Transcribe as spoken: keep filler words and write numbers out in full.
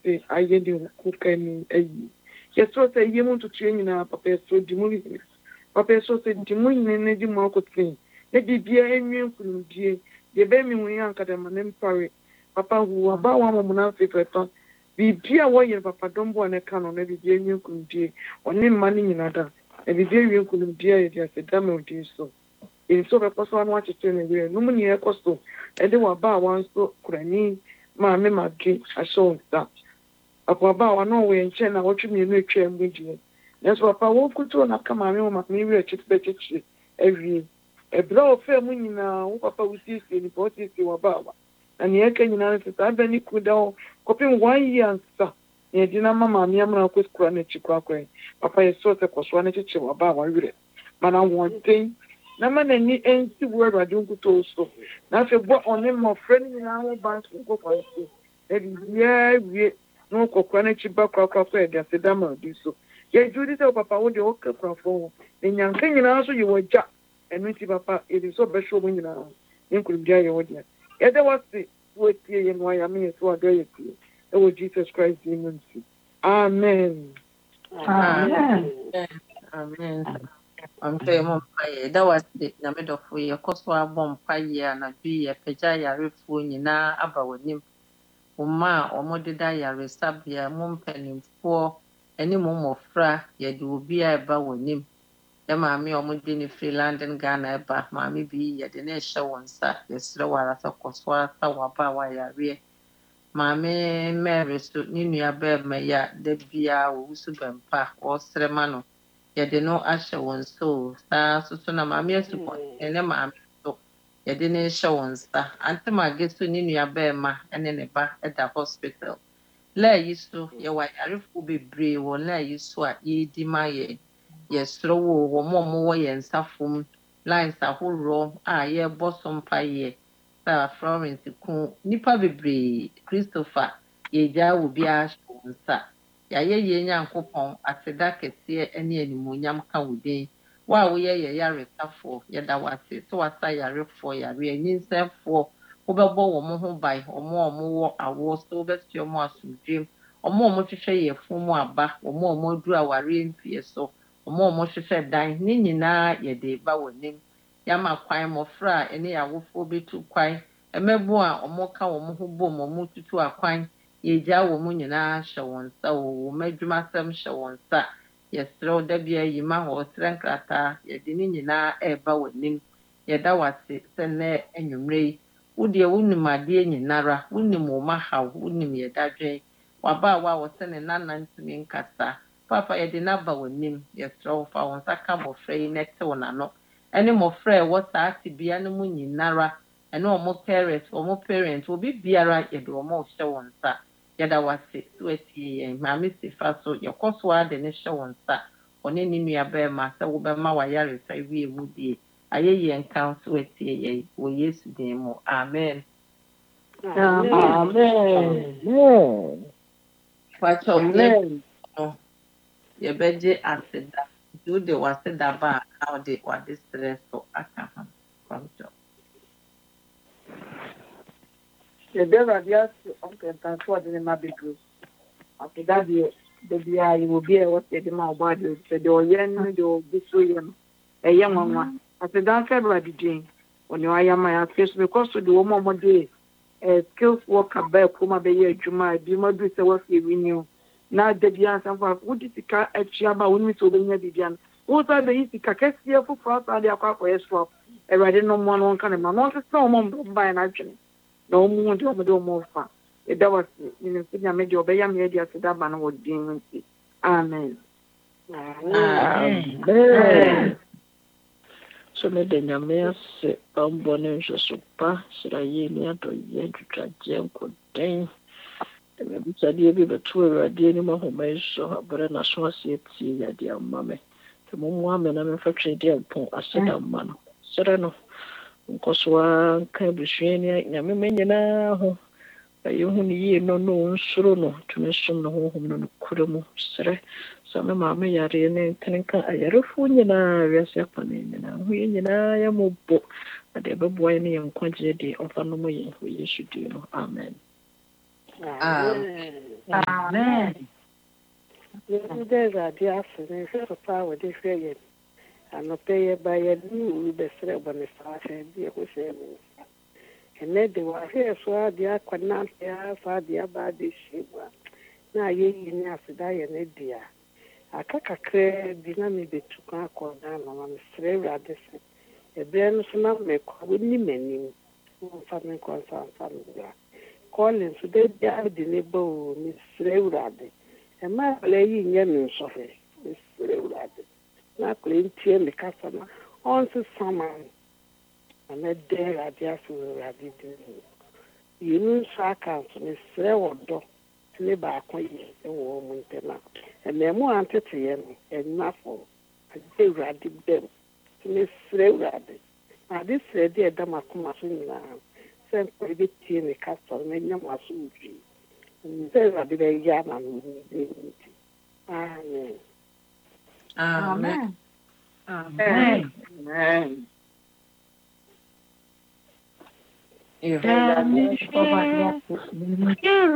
say I get the cook and yes, so say you want to train in a papa so the movie. Papa so say the movie and the market thing. Let be be a new from the baby when young Cadam and Empire. Papa who about one woman paper. Be dear way papa don't want a canon every day you could do or name money in other. Every day you could do just a damn of this so. In so a person watch it anywhere, no money a costo, and they were about one so cranny, my mamma drink, I saw that. About one no way in China, what you mean, rich and with you. That's what I won't put on a come on, maybe a chip better every year. A blow of fair money now, Papa will see the bosses you about. And the Akan analysis, I been could all copying one year and stuff. Near dinner, mamma, Yamma, quick chronic chicken. Papa is sort of was one chicken about one read. But I want thing. Na man any empty word I don't go so. Now if you bought on him more friendly in our bank to go for it. And yeah, we no coconut chip back up for against the dam of this so. Yeah, do this papa with the okay from phone. Then young thing also you were jack and we see papa it is so best show when you know. You could get your audience. Yeah, that was the wait here and why I mean so I do it. It was Jesus Christ demons. Amen. Amen. Amen. I'm very much that was the Namid of we, of course, our bomb pie and a be a pejaya refugee na about him. Uma or Modida Resabia, Mumpen for any mum of fra, yet you will be about him. The mammy or Mudini free London Ghana, but mammy be yet the nation one sat, the slower as a coswa, our power, rear. Mammy Mary stood near bed, may ya, the Bia, Usubempa, or Sremano. Yɛde no ahyɛ wɔn so saa nso so na maame asupɔ ne maame so yɛde no hyɛ wɔn nsa ante mage so ne nua bɛrima ne ne ba da hospital laa yi so yɛwɔ ayarefoɔ bebree wɔ laa yi so a yɛredi ma yɛn yɛsrɛ wɔ wɔn a wɔwɔ yɛn nsa fam lines ahoroɔ a yɛrebɔ so mpaeɛ saa Florence ko nipa bebree Christopher yɛgyaa wɔ biara hyɛ wɔn nsa. Yaya ye Nyankopɔn aseda kɛseɛ ne animuonyam ka wo din wa a woyɛ yɛ yaresafo yɛda wase so wasa yarefoɔ yare anyinsɛfoɔ wobɛbɔ wɔn ho ban ɔmo a ɔmo wɔ awoɔ so wobɛsi ɔmo asomdwem ɔmo a ɔmo hwehwɛ yɛ funu mu aba ɔmo a ɔmo adu aware mfie so ɔmo a ɔmo hwehwɛ dan ne nyinaa yɛde ba wɔ nim yama kwan mmɔfra a ɛne awofoɔ betu kwan mmɛbo a ɔmo ka wɔn ho bom ɔmo tutu akwan yɛgya wɔ mu nyinaa hyɛ wɔn nsa wɔ wɔn adwumasɛm hyɛ wɔn nsa yɛsrɛ da bia yi ma hɔ srɛ nkrataa yɛde ne nyinaa ɛreba w'anim yɛda wase sɛ nnɛ anwummerɛ yi wodeɛ wonim adeɛ nyinara wonim wo ma haw wonim yɛdadwen waba a wa wɔsɛ ne nana ntumi nkasa papa yɛde n'aba w'anim yɛsrɛ wo fa wɔn nsa ka mmɔfra yi na ɛtew n'ano ɛne mmɔfra a ɛwɔ saa tebea no mu nyinara ɛne ɔmo parents ɔmo parents obi biara yɛde ɔmo hyɛ wɔn nsa yada wase so atie yɛn maame sifa so yɛkɔ so ade ne hyɛ wɔn nsa ɔne ne nua bɛrima sɛ wobɛma wayaresa wie mu die ayɛ yɛn kan so atie yɛn wɔ Yesu din mu amen. Amen. Pacho amen. Yɛbɛgye aseda nti wode waseda ba a na wode wade stress so aka ho Pacho. The devil just okay, that's what the name be good. After that, the the you will be what the my body said the yen the be so yen a young one. After that, February Jane when you are my face because to the woman more day a skills worker by Kuma Bay Juma, be more do so what you renew. Now the Bian some what is the car at Chiaba when we saw the Bian. What are the easy Kakessia for France and the aqua for a swap? A rather no one kind of my mom, no one by an action. No more do do more far. It was in the made your bay media to that man would deem. Amen. Amen. So made the Yamea say, I'm born in Jasupa, said I ye near to ye to try Jem could dang. The maybe said ye be the two a dear animal who may so her brother national see ya dear mammy. The mum woman I'm infected dear upon a set of man. Sereno. Nkoswa kan busuania nyame menyina ho ayo hu ni no no nsuro no tumesom no ho hom no kure mu sere so me ma me yare ne tenka ayarefo nyina wiase apane nyina ho nyina ya mobbo ade bebo ne yankwaje de ofa no mo ye ho Yesu di no amen. Amen. Amen. There's a dear friend, so far with this way. I'm not pay by a new best when the start and dear was saying. And then they were here, so the could not hear for the about this ship. Now ye in Africa and a dear. I can't clear dinner me be to call down on straight rather. A brand of make with me many family concern family. Calling so they are the neighbor, Miss Rewrade. And my playing yemen softly, Miss Rewrade. Not playing tea the customer on to summer. And that day I just will have it. You know, Saka, Miss Rewrade, live back when you woman. And then more anticipated and nothing. I say, Raddy them. Miss Rewrade. Now, this idea that my commission now. Send for the tea in the castle, and then my suji. And then I'll be very young and Amen. Amen. Amen. Amen. You heard that?